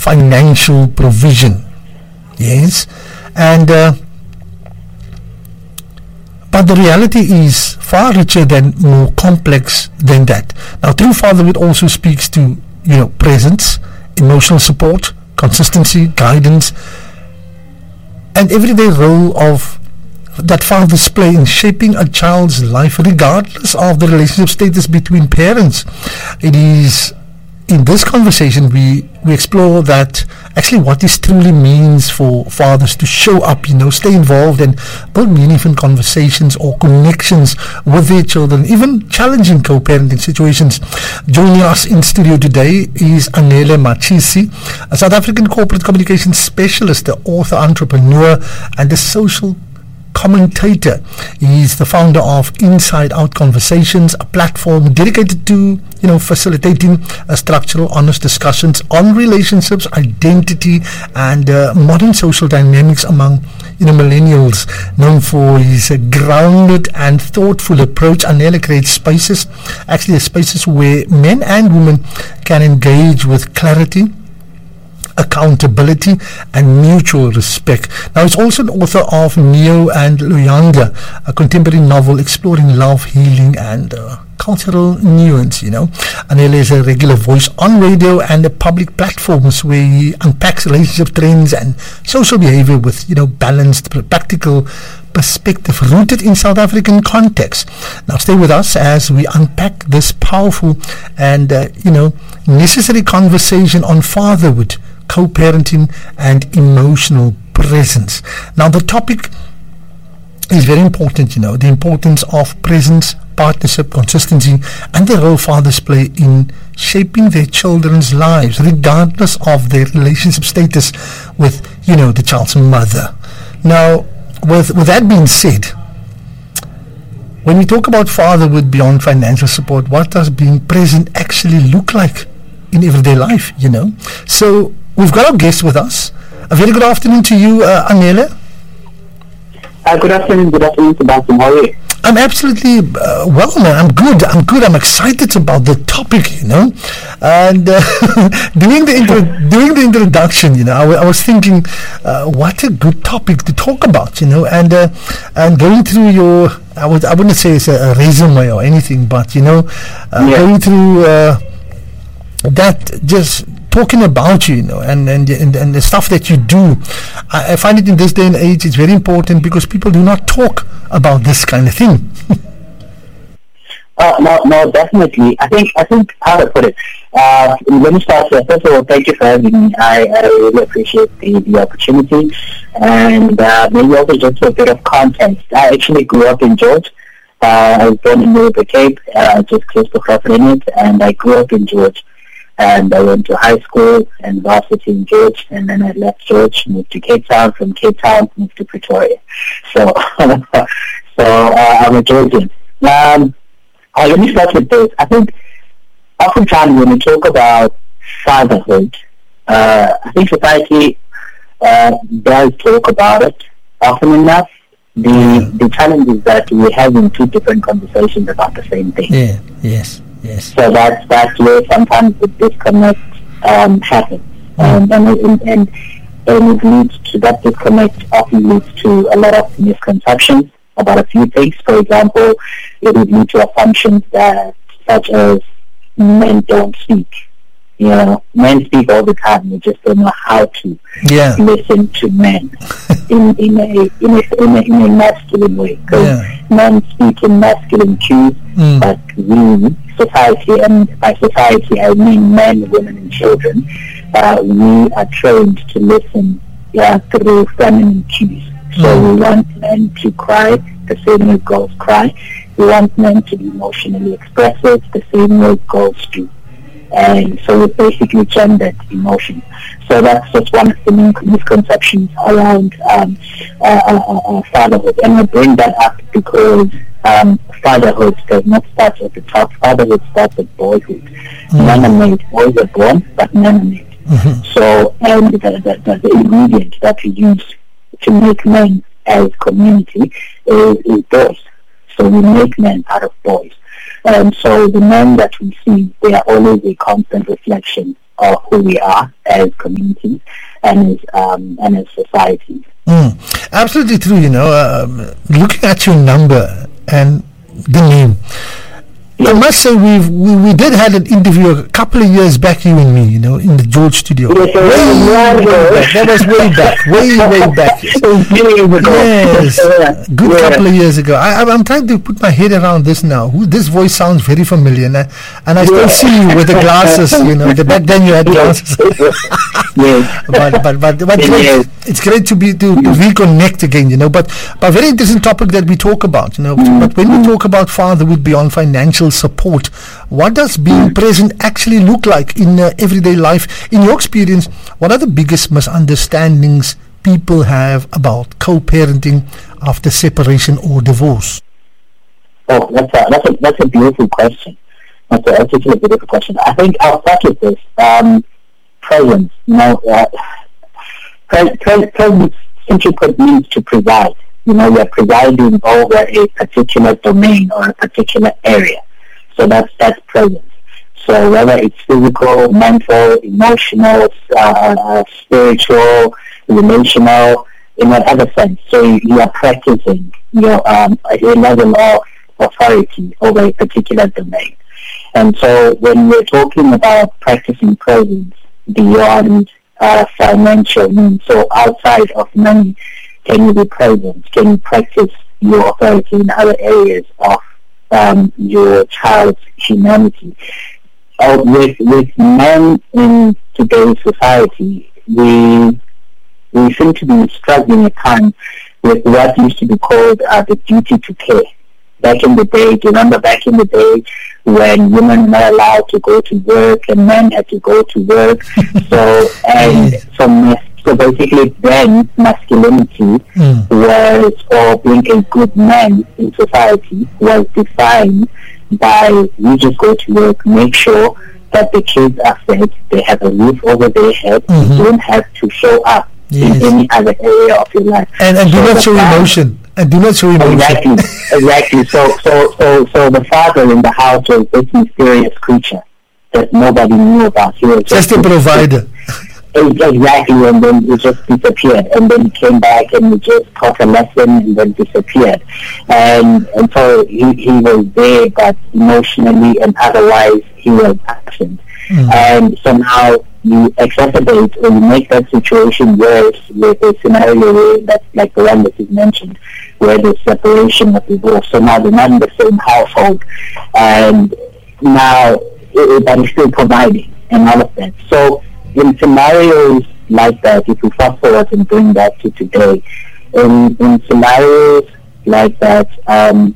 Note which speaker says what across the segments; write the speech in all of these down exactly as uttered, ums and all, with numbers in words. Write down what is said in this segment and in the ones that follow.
Speaker 1: financial provision. Yes, and uh, but the reality is far richer than more complex than that. Now, true fatherhood also speaks to, you know, presence, emotional support, consistency, guidance, and everyday role of that fathers play in shaping a child's life, regardless of the relationship status between parents. It is in this conversation we we explore that actually what this truly means for fathers to show up, you know, stay involved and build meaningful conversations or connections with their children, even challenging co-parenting situations. Joining us in studio today is Anele Machisi, a South African corporate communications specialist, the author, entrepreneur, and the social commentator. He's the founder of Inside Out Conversations, a platform dedicated to, you know, facilitating uh, structural, honest discussions on relationships, identity, and uh, modern social dynamics among, you know, millennials. Known for his uh, grounded and thoughtful approach, Anele creates spaces, actually spaces where men and women can engage with clarity, accountability, and mutual respect. Now, he's also an author of Neo and Luyanda, a contemporary novel exploring love, healing, and uh, cultural nuance. You know, Anele is a regular voice on radio and the public platforms where he unpacks relationship trends and social behavior with, you know, balanced, practical perspective rooted in South African context. Now, stay with us as we unpack this powerful and uh, you know necessary conversation on fatherhood, co-parenting, and emotional presence. Now, the topic is very important, you know, the importance of presence, partnership, consistency, and the role fathers play in shaping their children's lives, regardless of their relationship status with, you know, the child's mother. Now, with, with that being said, when we talk about fatherhood beyond financial support, what does being present actually look like in everyday life, you know? So, we've got our guest with us. A very good afternoon to you, uh, Anele.
Speaker 2: Uh, good afternoon, good afternoon, Sebastian. How are you?
Speaker 1: I'm absolutely uh, well, man. I'm good. I'm good. I'm excited about the topic, you know. And uh, during the intro, during the introduction, you know, I, w- I was thinking, uh, what a good topic to talk about, you know. And uh, and going through your, I would I wouldn't say it's a, a resume or anything, but you know, uh, yeah. going through uh, that just. Talking about you, you know, and, and and and the stuff that you do, I, I find it in this day and age it's very important because people do not talk about this kind of thing.
Speaker 2: uh, no, no, definitely. I think I think how to put it. Uh, let me start here. First of all, thank you for having me. I, I really appreciate the, the opportunity, and uh, maybe also just a bit of context. I actually grew up in George. Uh, I was born in River Cape, uh, just close to Graaff-Reinet, and I grew up in George. And I went to high school and varsity in George, and then I left George, moved to Cape Town. From Cape Town, moved to Pretoria. So, so uh, I'm a Georgian. Um, uh, let me start with this. I think oftentimes when we talk about fatherhood, uh, I think society uh, does talk about it often enough. The the challenge is that we're having two different conversations about the same thing.
Speaker 1: Yeah. Yes. Yes.
Speaker 2: So that's that's where sometimes the disconnect um, happens, um, and, and and and it leads to that disconnect often leads to a lot of misconceptions about a few things. For example, it would lead to assumptions that such as men don't speak. You know, men speak all the time. We just don't know how to
Speaker 1: yeah.
Speaker 2: listen to men in in a in a in a, in a masculine way. Because yeah. men speak in masculine cues, mm. but we, society, and by society I mean men, women, and children, uh, we are trained to listen yeah, through feminine cues. So mm. we want men to cry the same way girls cry. We want men to be emotionally expressive the same way girls do. And so it's basically gendered emotion. So that's just one of the misconceptions around um, uh, uh, uh, fatherhood. And I bring that up because um, fatherhood does not start at the top. Fatherhood starts at boyhood. Mm-hmm. Men are made, boys are born, but men are made. Mm-hmm. So, and the, the, the, the ingredient that we use to make men as community is, is boys. So we make men out of boys. And so the men that we see, they are always a constant reflection of who we are as communities and as um, and as societies.
Speaker 1: Mm, absolutely true. You know, uh, looking at your number and the name, I must say we've, we we did had an interview a couple of years back, you and me, you know, in the George studio.
Speaker 2: Yes,
Speaker 1: way, way back. That was way back, way way back. Yes, good yeah. couple of years ago. I, I'm trying to put my head around this now. Who, this voice sounds very familiar, and I, and I still yeah. see you with the glasses. You know, the, back then you had glasses.
Speaker 2: yes.
Speaker 1: but but but, but
Speaker 2: yes.
Speaker 1: great. It's great to be to, to reconnect again. You know, but but very interesting topic that we talk about. You know, mm. but when we talk about fatherhood beyond financial support, what does being present actually look like in uh, everyday life? In your experience, what are the biggest misunderstandings people have about co-parenting after separation or divorce?
Speaker 2: Oh, that's a that's a that's a beautiful question. That's a, that's a beautiful question. I think I'll start with this. Um, presence. You know, uh, pre- pre- presence simply put means to preside. You know, you're presiding over a particular domain or a particular area. So that's that's presence. So whether it's physical, mental, emotional, uh, spiritual, relational, in whatever sense. So you, you are practicing your um, a level of authority over a particular domain. And so when we're talking about practicing presence beyond uh, financial means, so outside of money, can you be present? Can you practice your authority in other areas of um, your child's humanity? Uh, with with men in today's society, we we seem to be struggling at times with what used to be called uh, the duty to care. Back in the day, do you remember back in the day when women were allowed to go to work and men had to go to work? so and so, so basically, then masculinity mm. was, or being a good man in society, was defined by you just go to work, make sure that the kids are fed, they have a roof over their head, mm-hmm. you don't have to show up yes. in any other area of your life.
Speaker 1: And, and do not show emotion. And do not show emotion.
Speaker 2: Exactly, exactly. So, so, so, so the father in the house was this mysterious creature that nobody knew about. He was
Speaker 1: just, just a provider.
Speaker 2: Exactly, and then he just disappeared, and then he came back and he just taught a lesson and then disappeared, and and so he, he was there, but emotionally and otherwise he was absent, mm. and so now you exacerbate or you make that situation worse with a scenario where that's like the one that you mentioned, where there's separation of divorce, so now they're not in the same household, and now but he's still providing and all of that. So in scenarios like that, if we fast forward and bring that to today, in, in scenarios like that, um,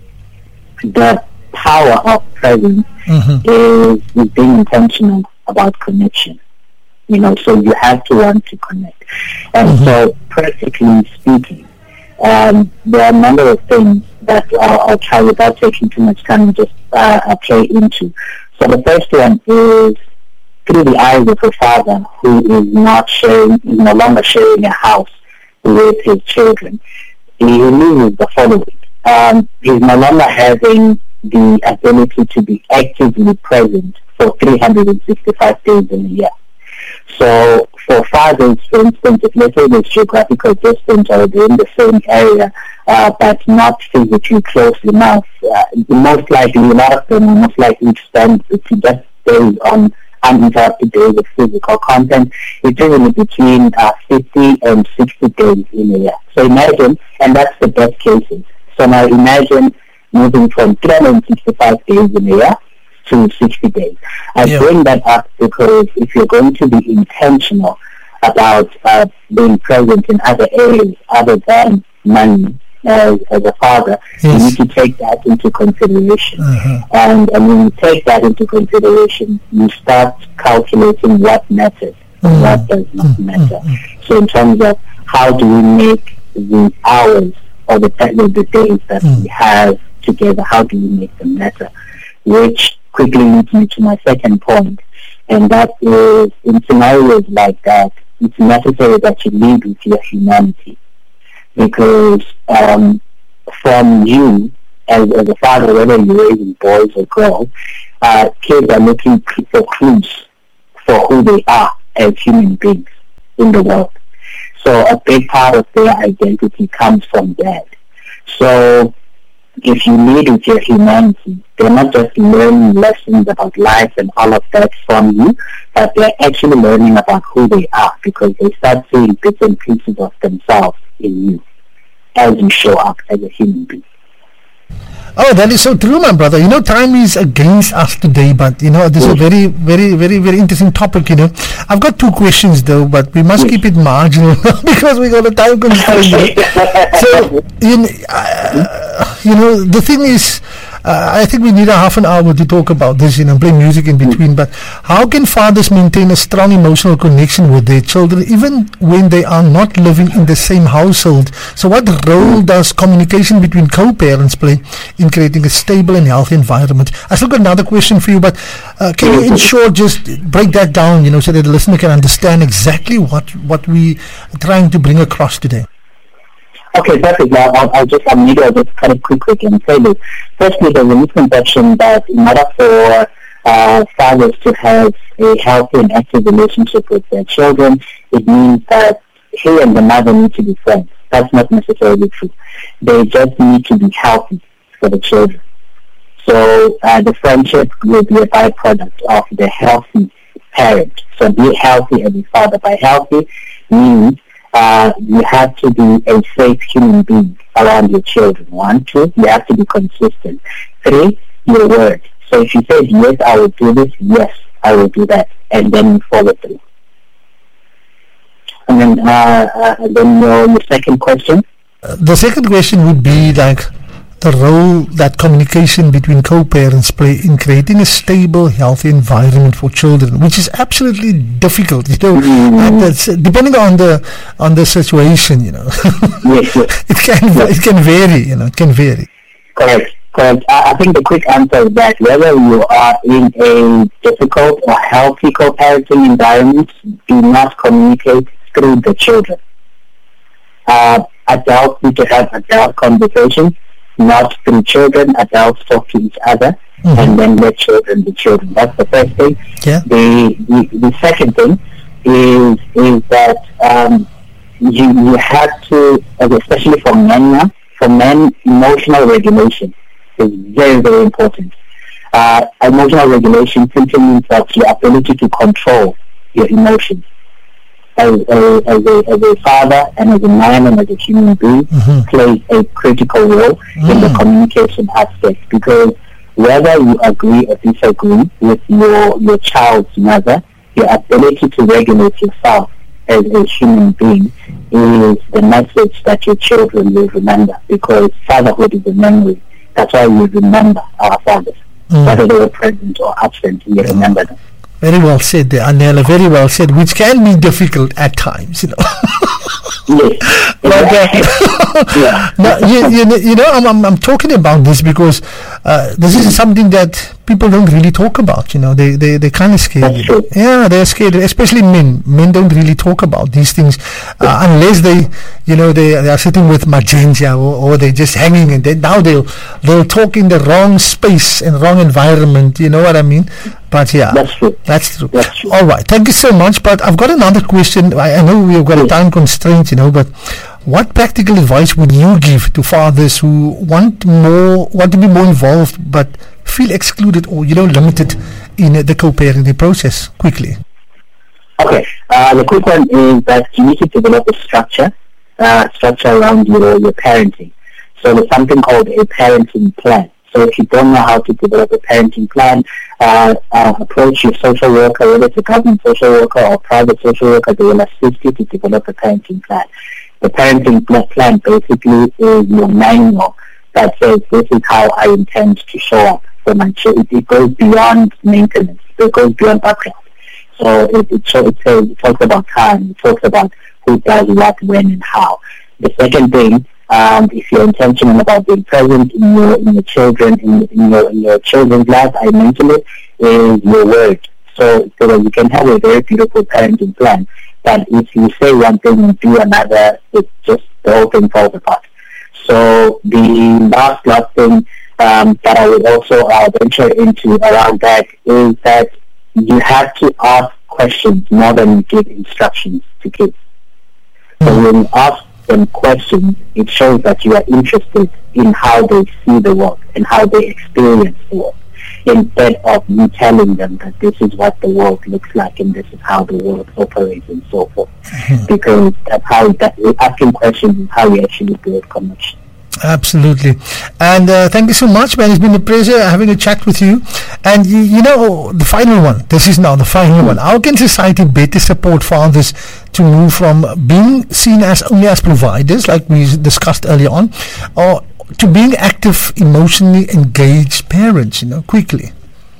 Speaker 2: the power of presence mm-hmm. is, is being intentional about connection. You know, so you have to want to connect. And mm-hmm. so, practically speaking, um, there are a number of things that I'll, I'll try without taking too much time just uh, play into. So the first one is through the eyes of a father who is not sharing, is no longer sharing a house with his children. He realizes the following. Um, he's no longer having the ability to be actively present for three hundred sixty-five days in a year. So for fathers, for instance, if let's say there's geographical distance or they're in the same area, uh, but not physically close enough, uh, most likely, a lot of them are most likely to spend to just days on uninterrupted days of physical content. It's usually between uh, fifty and sixty days in a year. So imagine, and that's the best cases. So now imagine moving from three hundred sixty-five days in a year to sixty days. I yeah. bring that up because if you're going to be intentional about uh, being present in other areas other than money, As, as a father, yes. you need to take that into consideration. Uh-huh. And, and when you take that into consideration, you start calculating what matters and mm-hmm. what does not mm-hmm. matter. Mm-hmm. So in terms of how do we make the hours or the, the days that mm-hmm. we have together, how do we make them matter? Which quickly leads me to my second point, and that is in scenarios like that, it's necessary that you lead with your humanity. Because um, from you, as, as a father, whether you're raising boys or girls, uh, kids are looking for clues for who they are as human beings in the world. So a big part of their identity comes from that. So if you lead with your humanity, they're not just learning lessons about life and all of that from you, but they're actually learning about who they are, because they start seeing bits and pieces of themselves in you as you show up as a human being.
Speaker 1: Oh, that is so true, my brother. You know, time is against us today, but, you know, this yes. is a very, very, very, very interesting topic, you know. I've got two questions, though, but we must yes. keep it marginal because we got a time constraint. So, you know, uh, you know, the thing is, uh, I think we need a half an hour to talk about this, you know, play music in between, but how can fathers maintain a strong emotional connection with their children even when they are not living in the same household? So what role does communication between co-parents play in creating a stable and healthy environment? I still got another question for you, but uh, can you in short just break that down, you know, so that the listener can understand exactly what, what we are trying to bring across today?
Speaker 2: Okay, perfect. Now, I'll, I'll just, I'm maybe I'll just cut it quick, quick and say this. Firstly, there's a misconception that in order for uh, fathers to have a healthy and active relationship with their children, it means that he and the mother need to be friends. That's not necessarily true. They just need to be healthy for the children. So uh, the friendship will be a byproduct of the healthy parent. So be healthy as a father. By healthy means Uh, you have to be a safe human being around your children. One, two, you have to be consistent. Three, your word. So if you say, yes, I will do this, yes, I will do that, and then you follow through. And then, uh, uh, then your, your second question?
Speaker 1: Uh, the second question would be like the role that communication between co-parents play in creating a stable, healthy environment for children, which is absolutely difficult, you know, mm-hmm. and that's, depending on the on the situation, you know.
Speaker 2: Yes, yes.
Speaker 1: it can yes. it can vary, you know, it can vary.
Speaker 2: Correct, correct. I, I think the quick answer is that whether you are in a difficult or healthy co-parenting environment, do not communicate through the children. Uh, adults need to have adult conversations, not through children. Adults talk to each other, mm-hmm. and then let children be children. That's the first thing.
Speaker 1: Yeah.
Speaker 2: The, the the second thing is is that um, you you have to, especially for men now, for men, emotional regulation is very very important. Uh, emotional regulation simply means that your ability to control your emotions. As a, as, a, as a father and as a man and as a human being, mm-hmm. plays a critical role mm. in the communication aspect, because whether you agree or disagree with your your child's mother, your ability to regulate yourself as a human being is the message that your children will remember, because fatherhood is a memory. That's why we remember our fathers, mm. whether they were present or absent, we remember them.
Speaker 1: Very well said there, Anela, very well said, which can be difficult at times, you know.
Speaker 2: Yes.
Speaker 1: Like, uh, yeah. now, you, you, you know, I'm, I'm, I'm talking about this because uh, this is something that people don't really talk about, you know. They, they, they're kind of scared. You know? Yeah, they're scared, especially men. Men don't really talk about these things uh, unless they, you know, they, they are sitting with Magenta or, or they're just hanging, and they, now they'll, they'll talk in the wrong space and wrong environment, you know what I mean? But yeah,
Speaker 2: that's true.
Speaker 1: That's true.
Speaker 2: That's true.
Speaker 1: All right, thank you so much. But I've got another question. I, I know we've got a time constraint, you know, but what practical advice would you give to fathers who want more, want to be more involved, but feel excluded or, you know, limited in uh, the co-parenting process? Quickly.
Speaker 2: Okay. Uh, the quick one is that you need to develop a structure, uh, structure around your your parenting. So there's something called a parenting plan. So if you don't know how to develop a parenting plan, uh, uh, approach your social worker, whether it's a government social worker or private social worker. They will assist you to develop a parenting plan. The parenting plan basically is your manual that says this is how I intend to show up for my children. It goes beyond maintenance. It goes beyond background. So it, it, so it, says, it talks about time. It talks about who does what, when, and how. The second thing, Um, if you're intentional about being present in your in your children in, in your in your children's life, I mentioned it, is your word. So so that you can have a very beautiful parenting plan. But if you say one thing and do another, it just the whole thing falls apart. So the last last thing um, that I would also uh, venture into around that is that you have to ask questions more than you give instructions to kids. So when you ask them questions, it shows that you are interested in how they see the world and how they experience the world, instead of you telling them that this is what the world looks like and this is how the world operates and so forth. Mm-hmm. Because that's how that, asking questions is how you actually build connection.
Speaker 1: Absolutely. And uh, thank you so much, man. It's been a pleasure having a chat with you. And you, you know, the final one, this is now the final mm-hmm. one. How can society better support fathers to move from being seen as only as providers, like we discussed earlier on, or to being active, emotionally engaged parents, you know, quickly?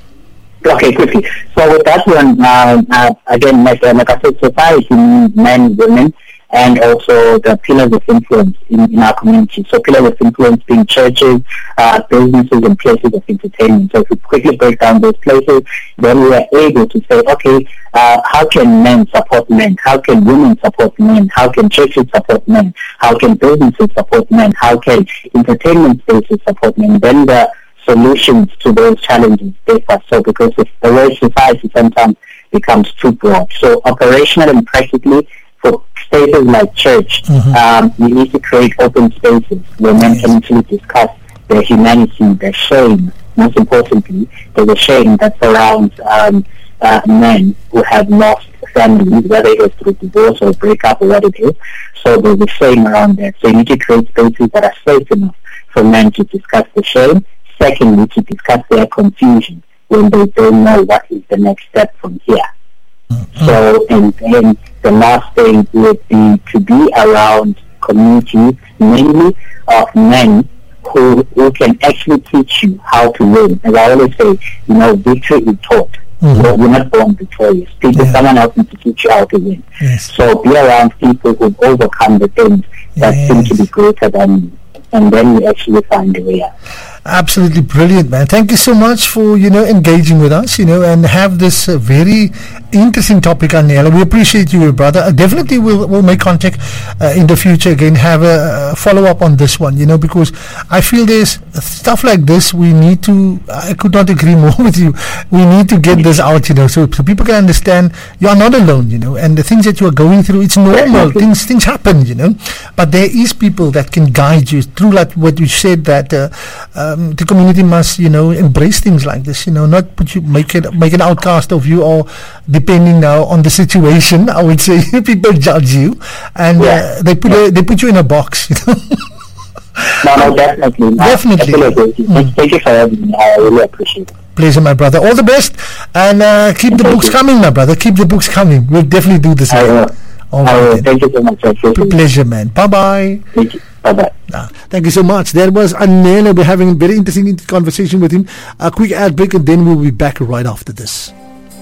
Speaker 2: Okay, quickly. So with that one, uh, uh, again, like, uh, like I said, society means men, women, and also the pillars of influence in, in our community. So pillars of influence being churches, uh, businesses, and places of entertainment. So if we quickly break down those places, then we are able to say, okay, uh, how can men support men? How can women support men? How can churches support men? How can businesses support men? How can entertainment spaces support men? Then the solutions to those challenges differ. So because if the word society sometimes becomes too broad. So operational and practically, for spaces like church, mm-hmm. um, we need to create open spaces where men yes. can actually discuss their humanity, their shame. Most importantly, there's a shame that surrounds um, uh, men who have lost families, whether it was through divorce or breakup or what it is. So there's a shame around that. So you need to create spaces that are safe enough for men to discuss the shame. Secondly, to discuss their confusion when they don't know what is the next step from here. Mm-hmm. So, and then the last thing would be to be around communities, mainly of men who, who can actually teach you how to win. As I always say, you know, victory is taught. Mm-hmm. So you're not born victorious. People, yeah. Someone else needs to teach you how to win. Yes. So be around people who've overcome the things that yes. seem to be greater than you. And then you actually find a way out.
Speaker 1: Absolutely brilliant, man. Thank you so much for, you know, engaging with us, you know, and have this uh, very interesting topic, Anela. We appreciate you, brother. Uh, definitely we'll, we'll make contact uh, in the future again, have a, a follow-up on this one, you know, because I feel there's stuff like this we need to, I could not agree more with you, we need to get this out, you know, so, so people can understand you are not alone, you know, and the things that you are going through, it's normal, things things happen, you know, but there is people that can guide you through, like what you said, that uh, uh, Um, the community must, you know, embrace things like this, you know, not put you, make it, make an outcast of you, or depending now on the situation, I would say, people judge you, and yeah. uh, they put yeah. a, they put you in a box, you know.
Speaker 2: No, no, definitely.
Speaker 1: Definitely.
Speaker 2: Mm. Thank you for having me. I really appreciate it.
Speaker 1: Pleasure, my brother. All the best, and uh, keep the Thank books you. coming, my brother. Keep the books coming. We'll definitely do this.
Speaker 2: I will.
Speaker 1: All
Speaker 2: I
Speaker 1: right,
Speaker 2: will. Thank you so much.
Speaker 1: Pleasure, man. Bye-bye.
Speaker 2: Thank you. Bye-bye.
Speaker 1: Ah, thank you so much. There was Anela. We're having a very interesting conversation with him. A quick ad break, and then we'll be back right after this.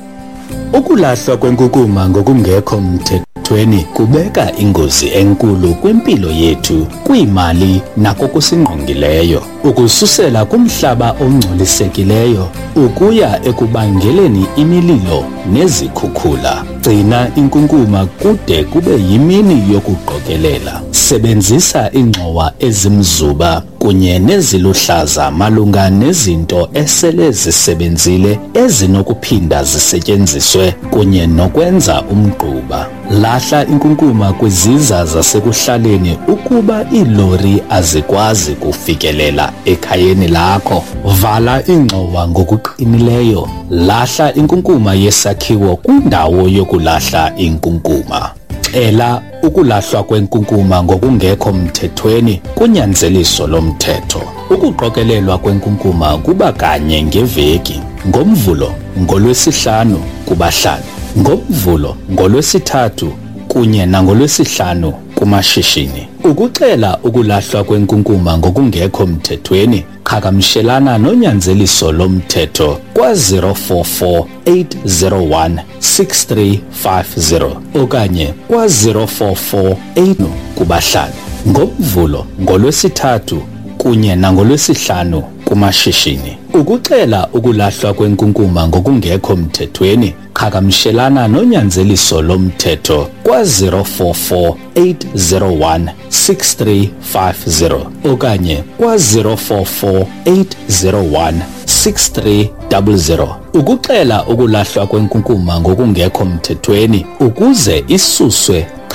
Speaker 3: Ukulahlwa kwenkukuma ngokungekho mthethweni kubeka ingozi enkulu kwimpilo yethu, kwimali nakokusingqongileyo, ukususela kumhlaba ongcolisekileyo ukuya ekubangeleni imililo nezikhukhula. Gcina inkunkuma kude kube yimini yokuqokelela. Sebenzisa ingxowa ezimzuba kunye neziluhlaza malunga nezinto esele zisebenzile ezinokuphinda zisetyenziswe kunye nokwenza umgquba. Lahla inkunkuma kwiziza zasekuhlaleni ukuba iilori azikwazi kufikelela ekhayeni lakho. Vala ingxowa ngokuqinileyo. Lahla inkunkuma yesakhiwo kwindawo yokulahla inkunkuma. Ela ukulahlwa kwenkunkuma ngokungekho mthethweni kunyanzeliso lomthetho. Ukuqokelelwa kwenkunkuma kuba kanye ngeveki, ngoMvulo, ngoLwesihlanu kubahlali, ngoMvulo, ngoLwesithathu kunye nangolwesihlanu kumashishini. Ukuxela ukulahlwa kwenkunkuma ngokungekho mthethweni, qhagamshelana nonyanzeliso lomthetho kwa zero four four eight zero one six three five zero okanye kwa zero four four eight kubahlali, ngoMvulo, ngoLwesithathu kunye nangolwesihlanu kumashishini. Ukuxela ukulahlwa kwenkunkuma ngokungekho mthethweni, qhagamshelana nonyanzeliso lomthetho kwa zero four four eight zero one six three five zero okanye kwa zero four four eight zero one six three zero zero ukuxela ukulahlwa kwenkunkuma ngokungekho mthethweni ukuze isuswe